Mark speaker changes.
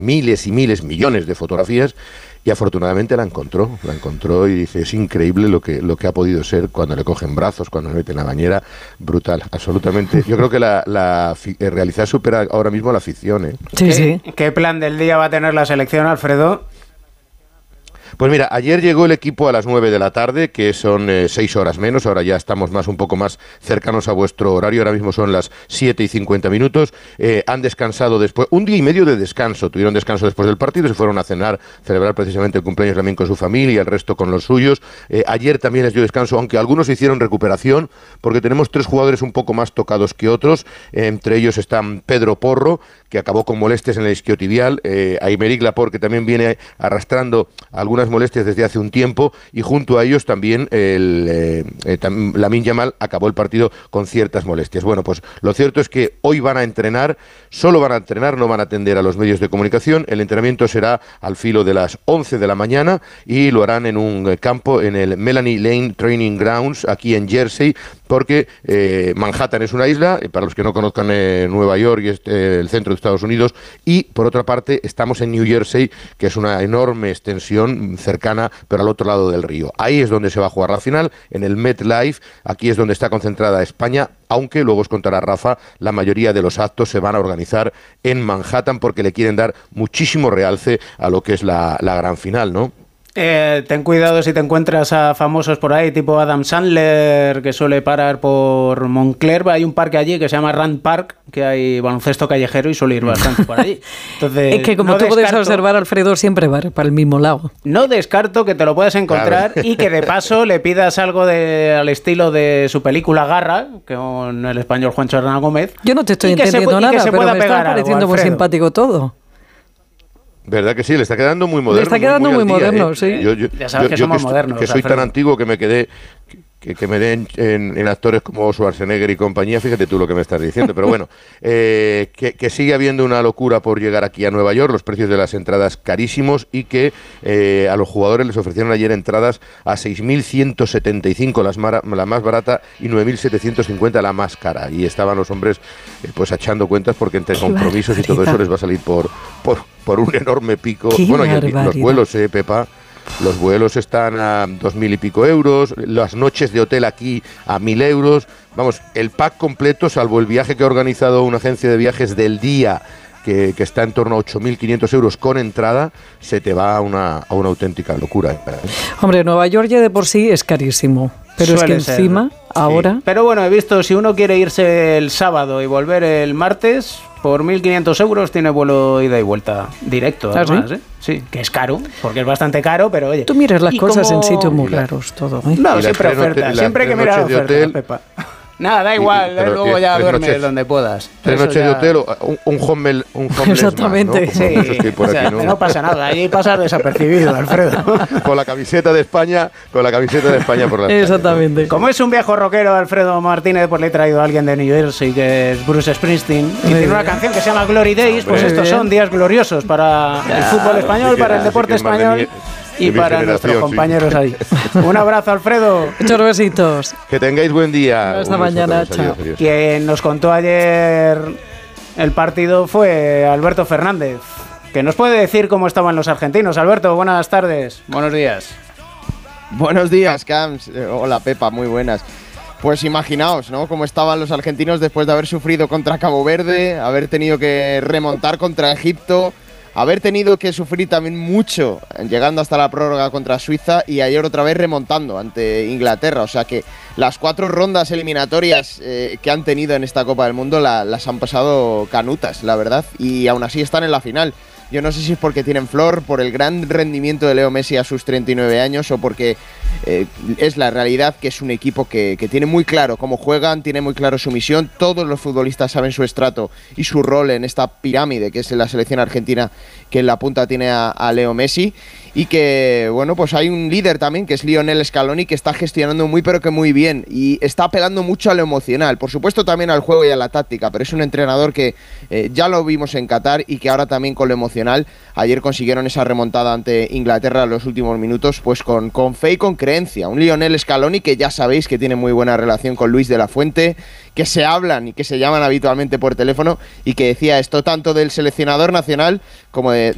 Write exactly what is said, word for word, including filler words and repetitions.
Speaker 1: miles y miles, millones de fotografías, y afortunadamente la encontró, la encontró y dice, es increíble lo que, lo que ha podido ser cuando le cogen brazos, cuando le meten la bañera, brutal, absolutamente. Yo creo que la, la eh, realidad supera ahora mismo la ficción, ¿eh?
Speaker 2: Sí,
Speaker 3: ¿Qué,
Speaker 2: sí.
Speaker 3: ¿Qué plan del día va a tener la selección, Alfredo?
Speaker 1: Pues mira, ayer llegó el equipo a las nueve de la tarde, que son eh, seis horas menos, ahora ya estamos más un poco más cercanos a vuestro horario, ahora mismo son las siete y cincuenta minutos, eh, han descansado después, un día y medio de descanso, tuvieron descanso después del partido, se fueron a cenar, celebrar precisamente el cumpleaños también con su familia y el resto con los suyos, eh, ayer también les dio descanso, aunque algunos hicieron recuperación, porque tenemos tres jugadores un poco más tocados que otros, eh, entre ellos están Pedro Porro, que acabó con molestias en el isquiotibial, eh, Aymeric Laporte, que también viene arrastrando algunas molestias desde hace un tiempo, y junto a ellos también el, eh, eh, tam, Lamine Yamal acabó el partido con ciertas molestias. Bueno, pues lo cierto es que hoy van a entrenar, solo van a entrenar, no van a atender a los medios de comunicación, el entrenamiento será al filo de las once de la mañana y lo harán en un campo, en el Melanie Lane Training Grounds, aquí en Jersey, porque eh, Manhattan es una isla, para los que no conozcan eh, Nueva York y este, el centro de Estados Unidos, y por otra parte estamos en New Jersey, que es una enorme extensión cercana, pero al otro lado del río. Ahí es donde se va a jugar la final, en el MetLife, aquí es donde está concentrada España, aunque luego os contará Rafa, la mayoría de los actos se van a organizar en Manhattan porque le quieren dar muchísimo realce a lo que es la, la gran final, ¿no?
Speaker 3: Eh, ten cuidado si te encuentras a famosos por ahí, tipo Adam Sandler, que suele parar por Moncler. Hay un parque allí que se llama Rand Park, que hay baloncesto callejero y suele ir bastante por allí. Entonces,
Speaker 2: es que como
Speaker 3: no
Speaker 2: tú puedes
Speaker 3: descarto,
Speaker 2: observar, Alfredo siempre va para el mismo lado.
Speaker 3: No descarto que te lo puedas encontrar, claro, y que de paso le pidas algo de, al estilo de su película Garra, con el español Juancho Hernán Gómez.
Speaker 2: Yo no te estoy entendiendo
Speaker 3: se,
Speaker 2: nada,
Speaker 3: se
Speaker 2: pero me está pareciendo
Speaker 3: algo,
Speaker 2: muy simpático todo.
Speaker 1: ¿Verdad que sí? Le está quedando muy moderno.
Speaker 2: Le está quedando muy, muy, muy moderno,
Speaker 1: día, ¿eh?
Speaker 2: sí.
Speaker 1: Yo, yo,
Speaker 3: ya sabes
Speaker 1: yo,
Speaker 3: que
Speaker 1: yo
Speaker 3: somos
Speaker 1: que
Speaker 3: modernos.
Speaker 1: Que soy
Speaker 3: Alfredo.
Speaker 1: tan antiguo que me quedé... Que, que me den en, en actores como Schwarzenegger y compañía, fíjate tú lo que me estás diciendo, pero bueno, eh, que, que sigue habiendo una locura por llegar aquí a Nueva York, los precios de las entradas carísimos, y que eh, a los jugadores les ofrecieron ayer entradas a seis mil ciento setenta y cinco las mar, la más barata y nueve mil setecientos cincuenta la más cara, y estaban los hombres eh, pues echando cuentas porque entre compromisos y todo eso les va a salir por, por, por un enorme pico.
Speaker 2: Qué
Speaker 1: bueno, y el, los
Speaker 2: barbaridad.
Speaker 1: vuelos, eh, Pepa. Los vuelos están a dos mil y pico euros, las noches de hotel aquí a mil euros. Vamos, el pack completo, salvo el viaje que ha organizado una agencia de viajes del día, que, que está en torno a ocho mil quinientos euros con entrada, se te va a una, a una auténtica locura.
Speaker 2: Hombre, Nueva York ya de por sí es carísimo, pero
Speaker 3: Suele
Speaker 2: es que
Speaker 3: ser.
Speaker 2: encima, ahora...
Speaker 3: Sí. Pero bueno, he visto, si uno quiere irse el sábado y volver el martes, por mil quinientos euros tiene vuelo ida y vuelta directo, además,
Speaker 2: ¿Ah, sí?
Speaker 3: ¿eh? Sí, que es caro, porque es bastante caro, pero oye...
Speaker 2: Tú miras las cosas
Speaker 3: como...
Speaker 2: en sitios muy raros, todo, ¿eh?
Speaker 3: No,
Speaker 1: Y
Speaker 3: siempre
Speaker 1: las tres
Speaker 3: oferta,
Speaker 1: noche-
Speaker 3: siempre hay que
Speaker 1: las
Speaker 3: mirar
Speaker 1: tres noches de
Speaker 3: oferta,
Speaker 1: hotel-
Speaker 3: Pepa. Nada, da igual,
Speaker 1: Y- pero,
Speaker 3: luego
Speaker 1: ¿qué?
Speaker 3: ya
Speaker 1: Tres
Speaker 3: duermes
Speaker 1: noches-
Speaker 3: donde puedas.
Speaker 1: Tres
Speaker 3: Eso
Speaker 1: noches
Speaker 3: ya...
Speaker 1: de hotel, o un, un homeless, un homeless
Speaker 2: Exactamente.
Speaker 1: más, ¿no? Como
Speaker 3: Sí,
Speaker 1: muchos que hay por
Speaker 3: o sea,
Speaker 1: aquí, ¿no?
Speaker 3: no pasa nada, allí pasas desapercibido, Alfredo.
Speaker 1: Con la camiseta de España, con la camiseta de España por la espalda.
Speaker 2: Exactamente.
Speaker 3: Como es un viejo rockero, Alfredo Martínez, pues le he traído a alguien de New Jersey, que es Bruce Springsteen, y tiene
Speaker 2: bien.
Speaker 3: una canción que se llama Glory Days, pues
Speaker 2: Muy
Speaker 3: estos
Speaker 2: bien.
Speaker 3: son días gloriosos para el fútbol español,
Speaker 1: así que-
Speaker 3: para el
Speaker 1: así
Speaker 3: deporte
Speaker 1: que es más de
Speaker 3: español
Speaker 1: mi-
Speaker 3: y
Speaker 1: de mi
Speaker 3: para
Speaker 1: generación,
Speaker 3: nuestros
Speaker 1: sí.
Speaker 3: compañeros ahí. Un abrazo, Alfredo.
Speaker 2: Muchos besitos.
Speaker 1: Que tengáis buen día.
Speaker 2: Hasta
Speaker 1: Un beso a
Speaker 2: mañana,
Speaker 1: todos. Adiós,
Speaker 2: chao.
Speaker 1: adiós.
Speaker 3: Quien nos contó ayer el partido fue Alberto Fernández, que nos puede decir cómo estaban los argentinos. Alberto, buenas tardes, buenos días.
Speaker 4: Buenos días, Camps. Eh, Hola, Pepa, muy buenas. Pues imaginaos, ¿no? Cómo estaban los argentinos después de haber sufrido contra Cabo Verde, haber tenido que remontar contra Egipto, haber tenido que sufrir también mucho llegando hasta la prórroga contra Suiza y ayer otra vez remontando ante Inglaterra. O sea que las cuatro rondas eliminatorias eh, que han tenido en esta Copa del Mundo la, las han pasado canutas, la verdad, y aún así están en la final. Yo no sé si es porque tienen flor, por el gran rendimiento de Leo Messi a sus treinta y nueve años o porque eh, es la realidad que es un equipo que, que tiene muy claro cómo juegan, tiene muy claro su misión, todos los futbolistas saben su estrato y su rol en esta pirámide que es la selección argentina, que en la punta tiene a, a Leo Messi, y que, bueno, pues hay un líder también que es Lionel Scaloni, que está gestionando muy pero que muy bien y está apelando mucho a lo emocional, por supuesto también al juego y a la táctica, pero es un entrenador que eh, ya lo vimos en Qatar y que ahora también con lo emocional, ayer consiguieron esa remontada ante Inglaterra en los últimos minutos, pues con, con fe y con creencia. Un Lionel Scaloni que ya sabéis que tiene muy buena relación con Luis de la Fuente, que se hablan y que se llaman habitualmente por teléfono, y que decía esto tanto del seleccionador nacional como de,